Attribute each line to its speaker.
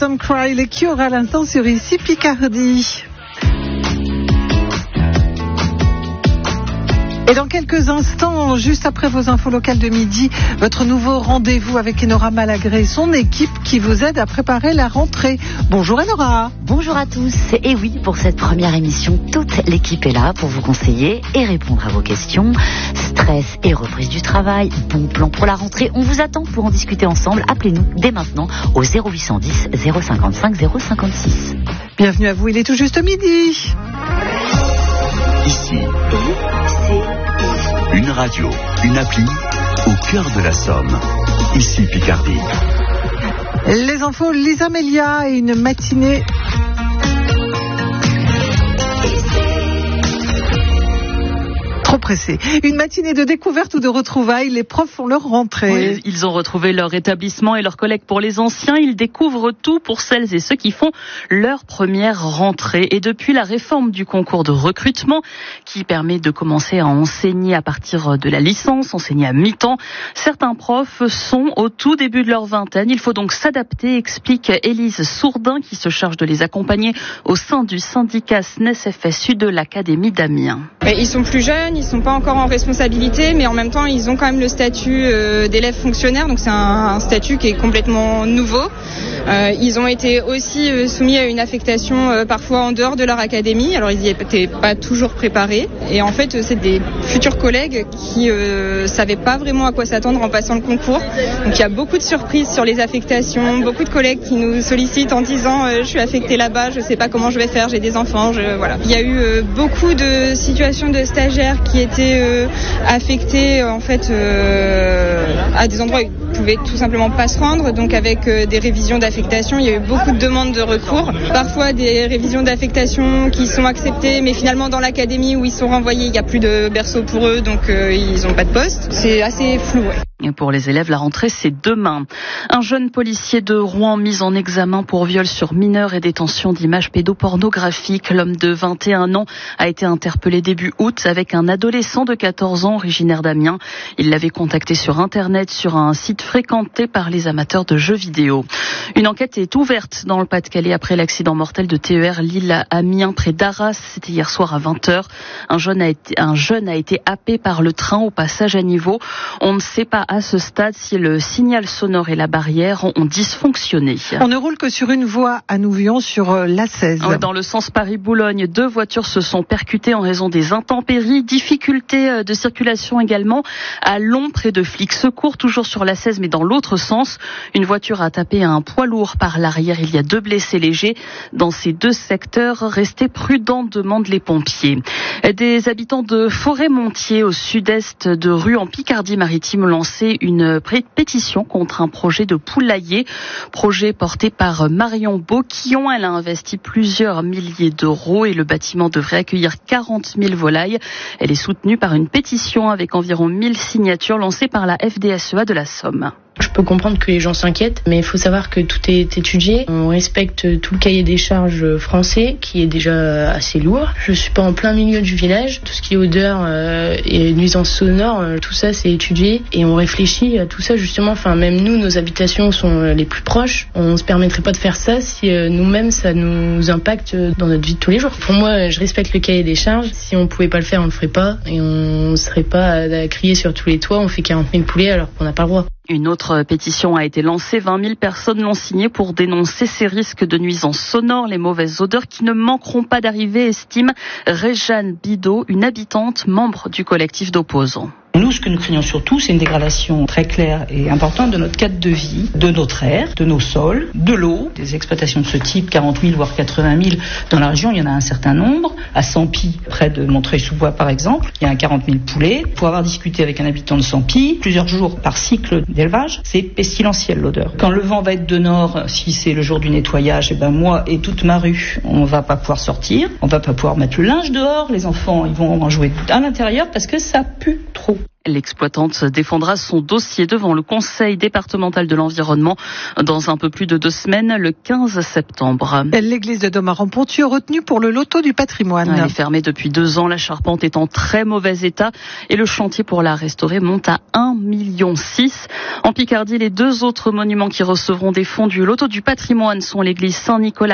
Speaker 1: Don't Cry, les Cure à l'instant sur Ici Picardie. Et dans quelques instants, juste après vos infos locales de midi, votre nouveau rendez-vous avec Enora Malagré et son équipe qui vous aide à préparer la rentrée. Bonjour Enora.
Speaker 2: Bonjour à tous. Et oui, pour cette première émission, toute l'équipe est là pour vous conseiller et répondre à vos questions. Stress et reprise du travail, bon plan pour la rentrée. On vous attend pour en discuter ensemble. Appelez-nous dès maintenant au 0810 055 056.
Speaker 1: Bienvenue à vous, il est tout juste midi.
Speaker 3: Ici, une radio, une appli, au cœur de la Somme. Ici Picardie.
Speaker 1: Les infos, Lisa Melia et une matinée... Trop pressé. Une matinée de découverte ou de retrouvailles, les profs font leur rentrée.
Speaker 4: Oui, ils ont retrouvé leur établissement et leurs collègues pour les anciens. Ils découvrent tout pour celles et ceux qui font leur première rentrée. Et depuis la réforme du concours de recrutement qui permet de commencer à enseigner à partir de la licence, enseigner à mi-temps, certains profs sont au tout début de leur vingtaine. Il faut donc s'adapter, explique Élise Sourdin qui se charge de les accompagner au sein du syndicat SNES-FSU de l'Académie d'Amiens.
Speaker 5: Ils sont plus jeunes, ils sont pas encore en responsabilité, mais en même temps, ils ont quand même le statut d'élève fonctionnaire, donc c'est un statut qui est complètement nouveau. Ils ont été aussi soumis à une affectation parfois en dehors de leur académie, alors ils n'y étaient pas toujours préparés. Et en fait, c'est des futurs collègues qui savaient pas vraiment à quoi s'attendre en passant le concours. Donc il y a beaucoup de surprises sur les affectations, beaucoup de collègues qui nous sollicitent en disant je suis affecté là-bas, je sais pas comment je vais faire, j'ai des enfants, voilà. Il y a eu beaucoup de situations de stagiaires qui étaient affectés en fait à des endroits où ils pouvaient tout simplement pas se rendre, donc avec des révisions d'affectation, il y a eu beaucoup de demandes de recours, parfois des révisions d'affectation qui sont acceptées, mais finalement dans l'académie où ils sont renvoyés, il n'y a plus de berceau pour eux, donc ils n'ont pas de poste. C'est assez flou. Ouais.
Speaker 4: Et pour les élèves, la rentrée, c'est demain. Un jeune policier de Rouen mis en examen pour viol sur mineur et détention d'images pédopornographiques. L'homme de 21 ans a été interpellé début août avec un adolescent de 14 ans originaire d'Amiens. Il l'avait contacté sur Internet sur un site fréquenté par les amateurs de jeux vidéo. Une enquête est ouverte dans le Pas-de-Calais après l'accident mortel de TER Lille-Amiens près d'Arras. C'était hier soir à 20h. Un jeune a été happé par le train au passage à niveau. On ne sait pas à ce stade si le signal sonore et la barrière ont dysfonctionné.
Speaker 1: On ne roule que sur une voie à Nouvion sur l'A16.
Speaker 4: Dans le sens Paris-Boulogne, 2 voitures se sont percutées en raison des intempéries. Difficultés de circulation également à Long près de Flix-Secours, toujours sur l'A16 mais dans l'autre sens. Une voiture a tapé un poids lourd par l'arrière. Il y a 2 blessés légers. Dans ces 2 secteurs, restez prudents, demandent les pompiers. Des habitants de Forêt-Montier au sud-est de Rue en Picardie-Maritime lancé une pétition contre un projet de poulailler, projet porté par Marion Beauquillon. Elle a investi plusieurs milliers d'euros et le bâtiment devrait accueillir 40 000 volailles. Elle est soutenue par une pétition avec environ 1000 signatures lancée par la FDSEA de la Somme.
Speaker 6: Je peux comprendre que les gens s'inquiètent, mais il faut savoir que tout est étudié. On respecte tout le cahier des charges français, qui est déjà assez lourd. Je suis pas en plein milieu du village. Tout ce qui est odeur et nuisances sonores, tout ça c'est étudié et on réfléchit à tout ça justement. Enfin, même nous, nos habitations sont les plus proches. On se permettrait pas de faire ça si nous-mêmes ça nous impacte dans notre vie de tous les jours. Pour moi, je respecte le cahier des charges. Si on pouvait pas le faire, on le ferait pas et on serait pas à crier sur tous les toits. On fait 40 000 poulets alors qu'on n'a pas le droit.
Speaker 4: Une autre pétition a été lancée. 20 000 personnes l'ont signée pour dénoncer ces risques de nuisances sonores, les mauvaises odeurs qui ne manqueront pas d'arriver, estime Réjeanne Bidot, une habitante membre du collectif d'opposants.
Speaker 7: Nous, ce que nous craignons surtout, c'est une dégradation très claire et importante de notre cadre de vie, de notre air, de nos sols, de l'eau. Des exploitations de ce type, 40 000 voire 80 000 dans la région, il y en a un certain nombre. À Sampy, près de Montreuil-sous-Bois par exemple, il y a 40 000 poulets. Pour avoir discuté avec un habitant de Sampy, plusieurs jours par cycle d'élevage, c'est pestilentiel l'odeur. Quand le vent va être de nord, si c'est le jour du nettoyage, moi et toute ma rue, on va pas pouvoir sortir, on va pas pouvoir mettre le linge dehors, les enfants ils vont en jouer à l'intérieur parce que ça pue trop.
Speaker 4: L'exploitante défendra son dossier devant le Conseil départemental de l'environnement dans un peu plus de 2 semaines, le 15 septembre.
Speaker 1: L'église de Domaran-Ponthieu retenue pour le loto du patrimoine.
Speaker 4: Elle est fermée depuis 2 ans. La charpente est en très mauvais état et le chantier pour la restaurer monte à 1,6 million. En Picardie, les 2 autres monuments qui recevront des fonds du loto du patrimoine sont l'église Saint-Nicolas